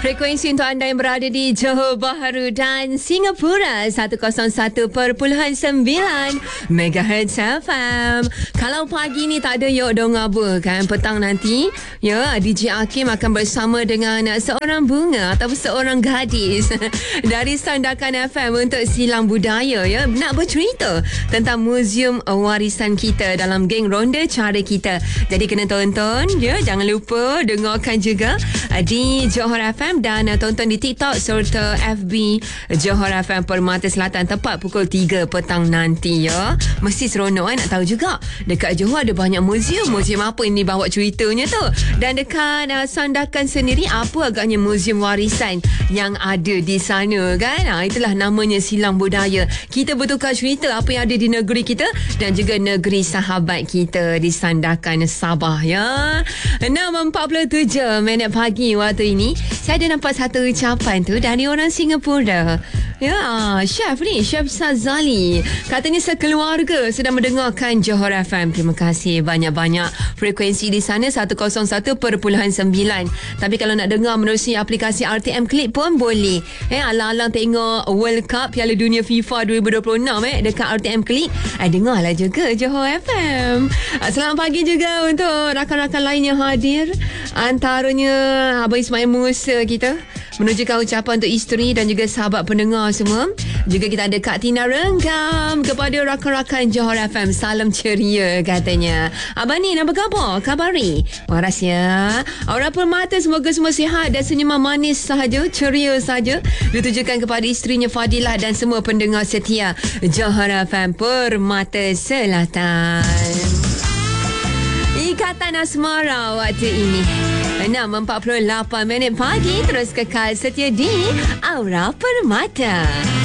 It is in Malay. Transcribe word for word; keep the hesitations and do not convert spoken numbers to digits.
Frekuensi untuk anda yang berada di Johor Bahru dan Singapura seratus satu perpuluhan sembilan megahertz F M. Kalau pagi ni tak ada yok dong apa kan, petang nanti ya D J Hakim akan bersama dengan seorang bunga atau seorang gadis dari Sandakan F M untuk silang budaya ya, nak bercerita tentang muzium warisan kita dalam geng ronda cara kita. Jadi kena tonton ya, jangan lupa dengarkan juga di Johor F M dan tonton di TikTok serta F B Johor F M Permata Selatan tepat pukul tiga petang nanti ya. Mesti seronok kan, nak tahu juga dekat Johor ada banyak muzium. Muzium apa ini bawa ceritanya tu. Dan dekat uh, Sandakan sendiri apa agaknya muzium warisan yang ada di sana kan. Ha, itulah namanya silang budaya. Kita bertukar cerita apa yang ada di negeri kita dan juga negeri sahabat kita di Sandakan Sabah ya. enam empat puluh tujuh minit pagi waktu ini. Saya ada nampak satu ucapan tu dari orang Singapura. Ya, chef ni, Chef Sazali. Katanya sekeluarga sedang mendengarkan Johor F M. Terima kasih banyak-banyak. Frekuensi di sana seratus satu perpuluhan sembilan. Tapi kalau nak dengar menerusi aplikasi R T M Click pun boleh. Eh, alang-alang tengok World Cup Piala Dunia FIFA dua ribu dua puluh enam eh dekat R T M Click. Eh, dengarlah juga Johor F M. Selamat pagi juga untuk rakan-rakan lain yang hadir. Antaranya Abang Ismail Musa kita. Menunjukkan ucapan untuk isteri dan juga sahabat pendengar semua. Juga kita ada Kak Tina Renggam kepada rakan-rakan Johor F M. Salam ceria katanya. Abang ni apa khabar? Kabari. Waras ya. Orang Permata semoga semua sihat dan senyuman manis sahaja, ceria sahaja. Ditujukan kepada isterinya Fadilah dan semua pendengar setia Johor F M Permata Selatan. Ikatan Asmara waktu ini enam empat puluh lapan minit pagi. Terus kekal setia di Aura Permata.